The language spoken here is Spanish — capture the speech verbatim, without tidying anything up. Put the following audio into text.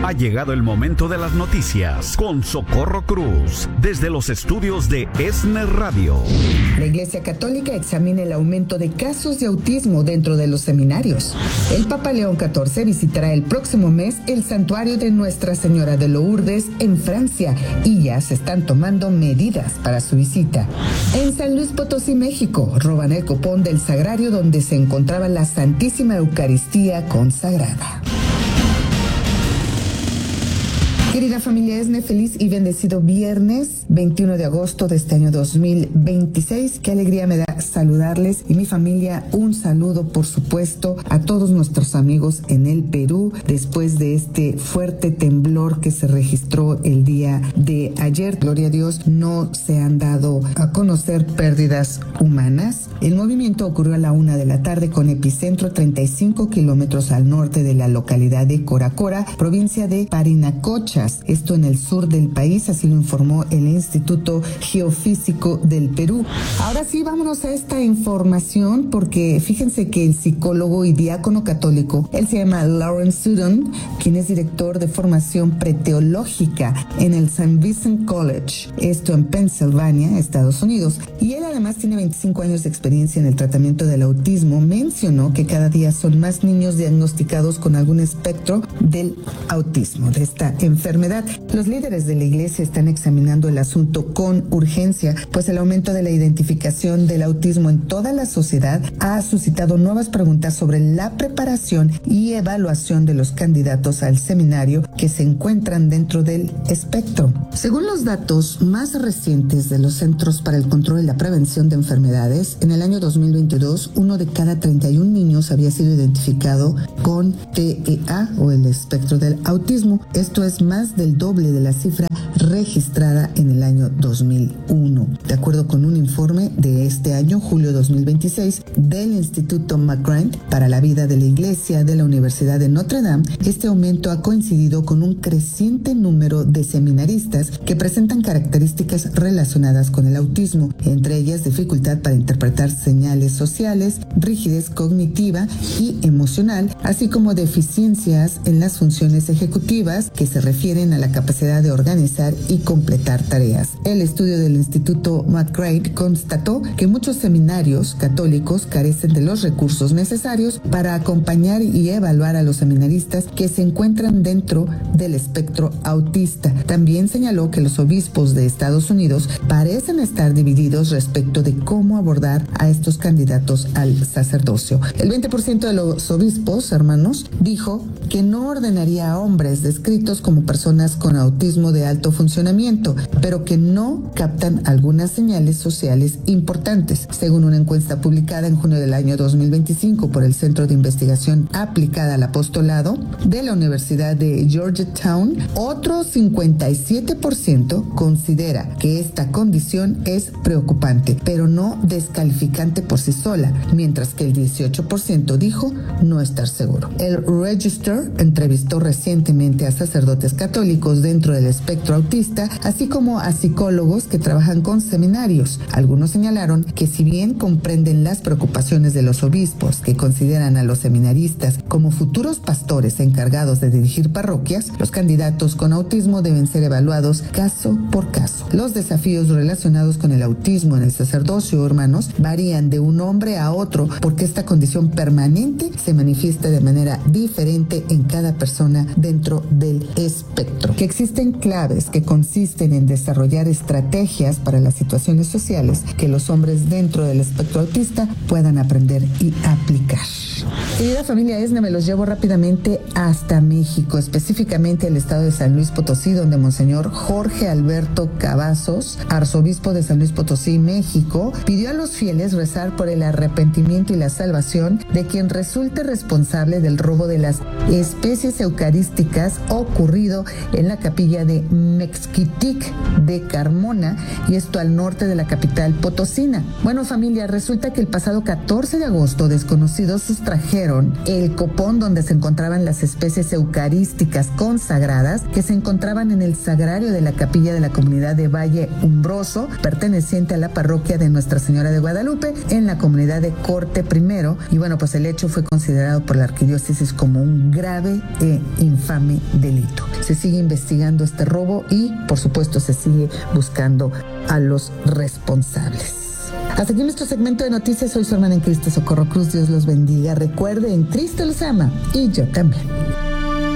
Ha llegado el momento de las noticias con Socorro Cruz, desde los estudios de ESNE Radio. La Iglesia Católica examina el aumento de casos de autismo dentro de los seminarios. El Papa León catorce visitará el próximo mes el santuario de Nuestra Señora de Lourdes en Francia y ya se están tomando medidas para su visita. En San Luis Potosí, México, roban el copón del sagrario donde se encontraba la Santísima Eucaristía consagrada. Querida familia ESNE, feliz y bendecido viernes veintiuno de agosto de este año dos mil veintiséis. Qué alegría me da saludarles y mi familia. Un saludo, por supuesto, a todos nuestros amigos en el Perú después de este fuerte temblor que se registró el día de ayer. Gloria a Dios, no se han dado a conocer pérdidas humanas. El movimiento ocurrió a la una de la tarde con epicentro treinta y cinco kilómetros al norte de la localidad de Coracora, provincia de Parinacocha. Esto en el sur del país, así lo informó el Instituto Geofísico del Perú. Ahora sí, vámonos a esta información porque fíjense que el psicólogo y diácono católico, él se llama Lawrence Sutton, quien es director de formación preteológica en el Saint Vincent College, esto en Pensilvania, Estados Unidos, y él además tiene veinticinco años de experiencia en el tratamiento del autismo. Mencionó que cada día son más niños diagnosticados con algún espectro del autismo, de esta enfermedad. Los líderes de la iglesia están examinando el asunto con urgencia, pues el aumento de la identificación del autismo en toda la sociedad ha suscitado nuevas preguntas sobre la preparación y evaluación de los candidatos al seminario que se encuentran dentro del espectro. Según los datos más recientes de los Centros para el Control y la Prevención de Enfermedades, en el año dos mil veintidós, uno de cada treinta y un niños había sido identificado con T E A o el espectro del autismo. Esto es más del doble de la cifra registrada en el año dos mil uno. De acuerdo con un informe de este año, julio dos mil veintiséis, del Instituto McGrath para la Vida de la Iglesia de la Universidad de Notre Dame, este aumento ha coincidido con un creciente número de seminaristas que presentan características relacionadas con el autismo, entre ellas dificultad para interpretar señales sociales, rigidez cognitiva y emocional, así como deficiencias en las funciones ejecutivas que se refieren a la capacidad de organizar y completar tareas. El estudio del Instituto McGrath constató que muchos seminarios católicos carecen de los recursos necesarios para acompañar y evaluar a los seminaristas que se encuentran dentro del espectro autista. También señaló que los obispos de Estados Unidos parecen estar divididos respecto de cómo abordar a estos candidatos al sacerdocio. El veinte por ciento de los obispos, hermanos, dijo que no ordenaría a hombres descritos como personas con autismo de alto funcionamiento, pero que no captan algunas señales sociales importantes. Según una encuesta publicada en junio del año dos mil veinticinco por el Centro de Investigación Aplicada al Apostolado de la Universidad de Georgetown, otro cincuenta y siete por ciento considera que esta condición es preocupante, pero no descalificante por sí sola, mientras que el dieciocho por ciento dijo no estar seguro. El Register entrevistó recientemente a sacerdotes católicos dentro del espectro autista, así como a psicólogos que trabajan con seminarios. Algunos señalaron que si bien comprenden las preocupaciones de los obispos que consideran a los seminaristas como futuros pastores encargados de dirigir parroquias, los candidatos con autismo deben ser evaluados caso por caso. Los desafíos relacionados con el autismo en el sacerdocio, hermanos, varían de un hombre a otro porque esta condición permanente se manifiesta de manera diferente en cada persona dentro del espectro. Que existen claves que consisten en desarrollar estrategias para las situaciones sociales que los hombres dentro del espectro autista puedan aprender y aplicar. Querida familia ESNE, me los llevo rápidamente hasta México, específicamente el estado de San Luis Potosí, donde Monseñor Jorge Alberto Cavazos, arzobispo de San Luis Potosí, México, pidió a los fieles rezar por el arrepentimiento y la salvación de quien resulte responsable del robo de las especies eucarísticas ocurrido en la capilla de Mexquitic de Carmona, y esto al norte de la capital potosina. Bueno, familia, resulta que el pasado catorce de agosto desconocidos sustrajeron trajeron el copón donde se encontraban las especies eucarísticas consagradas que se encontraban en el sagrario de la capilla de la comunidad de Valle Umbroso, perteneciente a la parroquia de Nuestra Señora de Guadalupe, en la comunidad de Corte Primero. Y bueno, pues el hecho fue considerado por la arquidiócesis como un grave e infame delito. Se sigue investigando este robo y, por supuesto, se sigue buscando a los responsables. Hasta aquí nuestro segmento de noticias. Soy su hermana en Cristo, Socorro Cruz. Dios los bendiga. Recuerden, Cristo los ama y yo también.